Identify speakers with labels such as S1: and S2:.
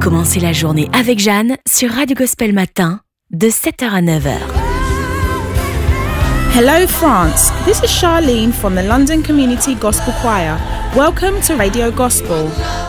S1: Commencez la journée avec Jeanne sur Radio Gospel Matin de 7h à 9h.
S2: Hello France, this is Charlene from the London Community Gospel Choir. Welcome to Radio Gospel.